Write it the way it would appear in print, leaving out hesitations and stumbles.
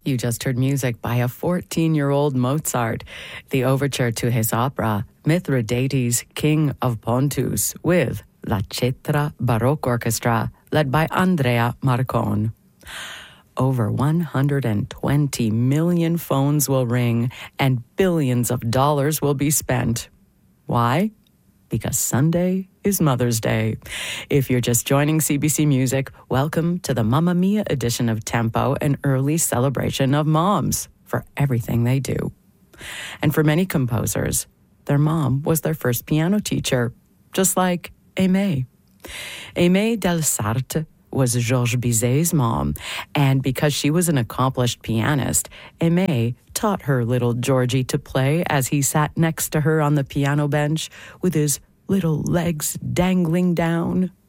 You just heard music by a 14-year-old Mozart, the overture to his opera, Mithridates, King of Pontus, with La Cetra Baroque Orchestra, led by Andrea Marcon. Over 120 million phones will ring and billions of dollars will be spent. Why? Because Sunday is Mother's Day. If you're just joining CBC Music, welcome to the Mamma Mia edition of Tempo, an early celebration of moms for everything they do. And for many composers, their mom was their first piano teacher, just like Aimée. Aimée Delsarte was Georges Bizet's mom, and because she was an accomplished pianist, Aimée taught her little Georgie to play as he sat next to her on the piano bench with his little legs dangling down.